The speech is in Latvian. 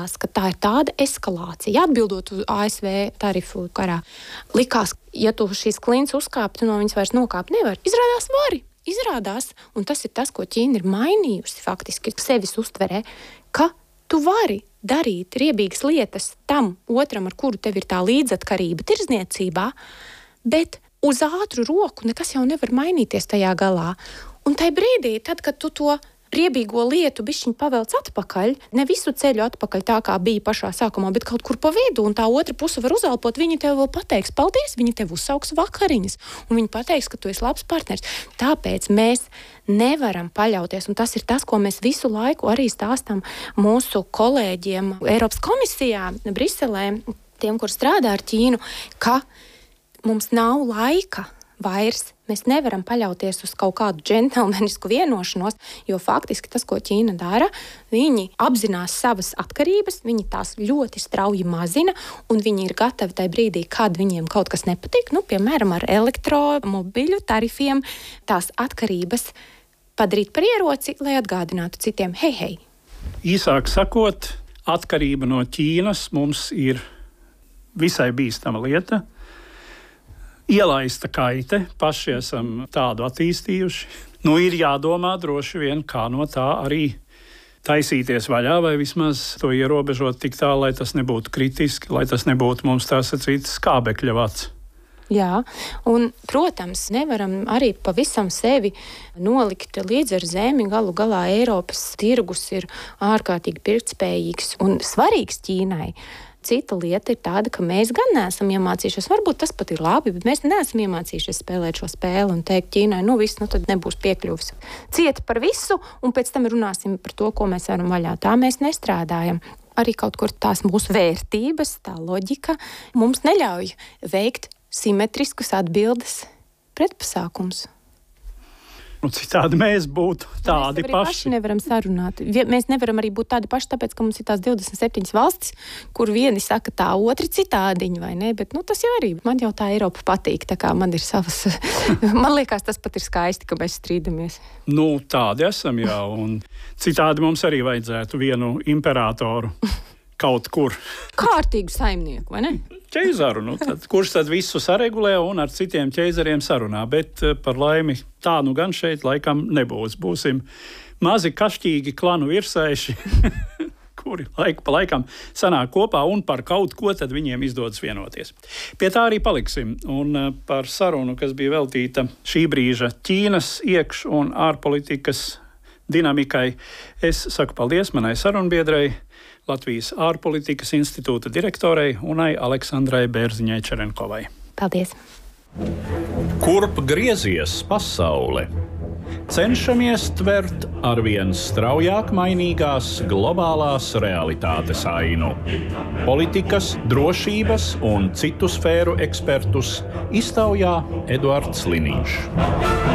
likās, ka tā ir tāda eskalācija. Atbildot uz ASV tarifu karā, likās, ja tu šīs klints uzkāpi, tu no viņas vairs nokāpt nevar. Izrādās vari. Izrādās, un tas ir tas, ko Ķīna ir mainījusi faktiski sevis uztverē, ka tu vari darīt riebīgas lietas tam otram, ar kuru tev ir tā līdzatkarība tirdzniecībā, bet uz ātru roku nekas jau nevar mainīties tajā galā. Un tai brīdī, tad, kad tu to riebīgo lietu bišķiņ pavelc atpakaļ, ne visu ceļu atpakaļ tā, kā bija pašā sākumā, bet kaut kur pa vidu, un tā otra puse var uzelpot, viņi tev vēl pateiks paldies, viņi tev uzsauks vakariņas, un viņi pateiks, ka tu esi labs partners. Tāpēc mēs nevaram paļauties, un tas ir tas, ko mēs visu laiku arī stāstam mūsu kolēģiem Eiropas komisijā, Briselē, tiem, kur strādā ar Ķīnu, ka mums nav laika vairs. Mēs nevaram paļauties uz kaut kādu džentelmenisku vienošanos, jo faktiski tas, ko Ķīna dara, viņi apzinās savas atkarības, viņi tās ļoti strauji mazina, un viņi ir gatavi tajā brīdī, kad viņiem kaut kas nepatīk, piemēram, ar elektromobiļu tarifiem, tās atkarības padarīt par ieroci, lai atgādinātu citiem, hei. Īsāk sakot, atkarība no Ķīnas mums ir visai bīstama lieta. Ielaista kaite, paši esam tādu attīstījuši. Ir jādomā droši vien, kā no tā arī taisīties vaļā, vai vismaz to ierobežot tik tā, lai tas nebūtu kritiski, lai tas nebūtu mums tā sacīt skābekļa vats. Jā, un, protams, nevaram arī pavisam sevi nolikt līdz ar zemi. Galu galā Eiropas tirgus ir ārkārtīgi pirktspējīgs un svarīgs Ķīnai. Cita lieta ir tāda, ka mēs gan neesam iemācījušies, varbūt tas pat ir labi, bet mēs neesam iemācījušies spēlēt šo spēli un teikt Ķīnai, viss, tad nebūs piekļuvis. Cieta par visu, un pēc tam runāsim par to, ko mēs varam vaļā. Tā mēs nestrādājam. Arī kaut kur tās mūsu vērtības, tā loģika mums neļauj veikt simetriskus atbildes pretpasākums. Citādi mēs būtu tādi paši. Mēs paši nevaram sarunāt. Mēs nevaram arī būt tādi paši, tāpēc, ka mums ir tās 27 valstis, kur vieni saka tā, otri citādiņi, vai ne? Bet tas jau arī, man jau tā Eiropa patīk, tā kā man ir savas, man liekas, tas pat ir skaisti, ka mēs strīdamies. Tādi esam jau, un citādi mums arī vajadzētu vienu imperatoru kaut kur. Kārtīgu saimnieku, vai ne? Ķeizaru, kurš tad visu saregulē un ar citiem ķeizariem sarunā, bet par laimi tā gan šeit laikam nebūs. Būsim mazi kašķīgi klanu virsēši, kuri laiku pa laikam sanāk kopā un par kaut ko tad viņiem izdodas vienoties. Pie tā arī paliksim, un par sarunu, kas bija veltīta šī brīža Ķīnas iekš- un ārpolitikas dinamikai, es saku paldies manai sarunbiedrei, Latvijas ārpolitikas institūta direktorei Unai Aleksandrai Bērziņai-Čerenkovai. Paldies! Kurp griezies pasaule? Cenšamies tvert arvien straujāk mainīgās globālās realitātes ainu. Politikas, drošības un citu sfēru ekspertus iztaujā Eduards Liniņš.